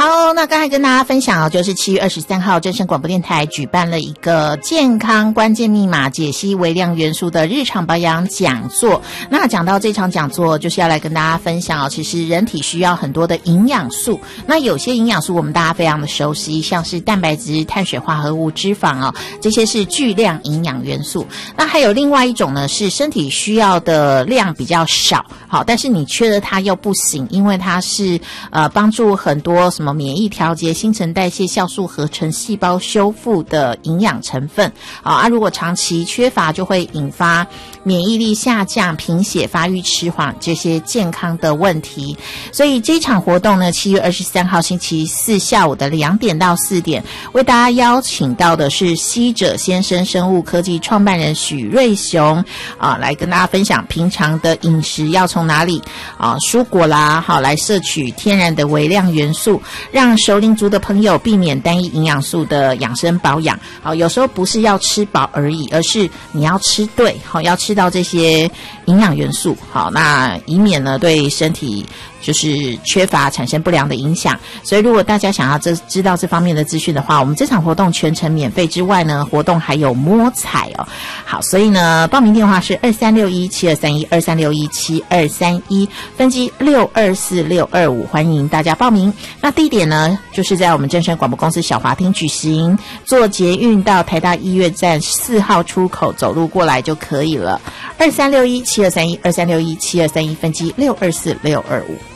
好，那刚才跟大家分享就是7月23号正声广播电台举办了一个健康关键密码解析微量元素的日常保养讲座。那讲到这场讲座，就是要来跟大家分享其实人体需要很多的营养素。那有些营养素我们大家非常的熟悉，像是蛋白质、碳水化合物、脂肪这些是巨量营养元素。那还有另外一种呢，是身体需要的量比较少，好，但是你缺了它又不行，因为它是帮助很多什么免疫调节、新陈代谢、酵素合成、细胞修复的营养成分如果长期缺乏，就会引发免疫力下降、贫血、发育迟缓这些健康的问题。所以这场活动呢，7月23号星期四下午的2点到4点，为大家邀请到的是希者先生生物科技创办人许瑞雄来跟大家分享平常的饮食要从哪里蔬果啦来摄取天然的微量元素，让熟龄族的朋友避免单一营养素的养生保养。有时候不是要吃饱而已，而是你要吃对，要吃到这些营养元素，那以免呢对身体就是缺乏产生不良的影响。所以如果大家想要知道这方面的资讯的话，我们这场活动全程免费之外呢，活动还有摸彩好，所以呢报名电话是23617231 23617231，分机624625，欢迎大家报名。那地点呢就是在我们正声广播公司小华厅举行，坐捷运到台大医院站4号出口走路过来就可以了。23617231 23617231，分机624625。